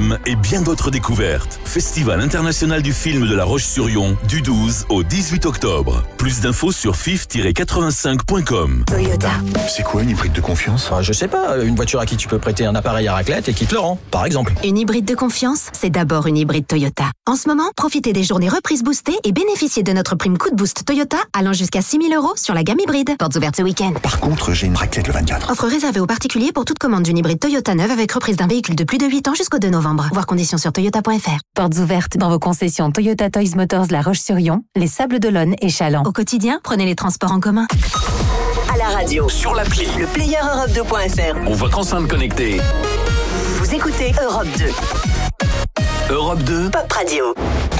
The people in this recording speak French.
FM et bien d'autres découvertes. Festival international du film de La Roche-sur-Yon du 12 au 18 octobre. Plus d'infos sur fif-85.com. Toyota. C'est quoi une hybride de confiance ? Je sais pas, une voiture à qui tu peux prêter un appareil à raclette et qui te le rend, par exemple. Une hybride de confiance, c'est d'abord une hybride Toyota. En ce moment, profitez des journées reprises boostées et bénéficiez de notre prime coup de boost Toyota allant jusqu'à 6 000 € sur la gamme hybride. Portes ouvertes ce week-end. Par contre, j'ai une raclette le 24. Offre réservée aux particuliers pour toute commande d'une hybride Toyota neuve avec reprise d'un véhicule de plus de 8 ans jusqu'au 2 novembre. Voir conditions sur toyota.fr. Portes ouvertes dans vos concessions Toyota Toys Motors La Roche-sur-Yon, les Sables d'Olonne et Chaland. Au quotidien, prenez les transports en commun. À la radio, Sur l'appli. le player Europe2.fr. Ou votre enceinte connectée. Vous écoutez Europe 2. Europe 2. Pop Radio.